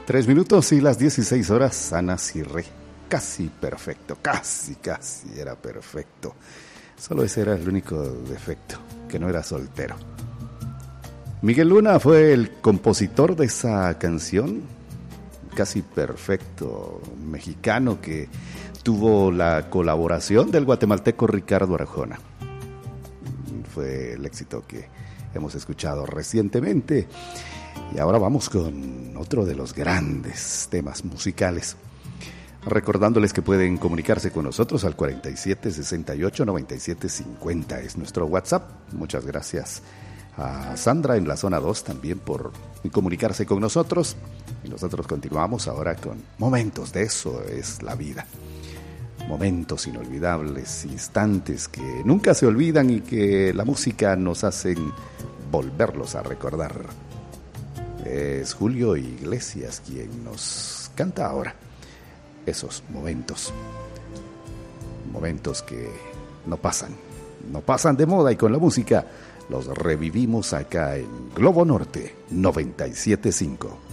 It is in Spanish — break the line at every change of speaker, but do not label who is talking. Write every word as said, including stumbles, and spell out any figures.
Tres minutos y las dieciséis horas, Ana Cirré. Casi perfecto, casi, casi era perfecto. Solo ese era el único defecto, que no era soltero. Miguel Luna fue el compositor de esa canción, Casi Perfecto, mexicano, que tuvo la colaboración del guatemalteco Ricardo Arjona. Fue el éxito que hemos escuchado recientemente. Y ahora vamos con otro de los grandes temas musicales. Recordándoles que pueden comunicarse con nosotros al cuarenta y siete, sesenta y ocho, noventa y siete, cincuenta. Es nuestro WhatsApp. Muchas gracias a Sandra en la zona dos también por comunicarse con nosotros. Y nosotros continuamos ahora con momentos. De eso es la vida. Momentos inolvidables, instantes que nunca se olvidan y que la música nos hace volverlos a recordar. Es Julio Iglesias quien nos canta ahora esos momentos. Momentos que no pasan, no pasan de moda y con la música los revivimos acá en Globo Norte noventa y siete punto cinco.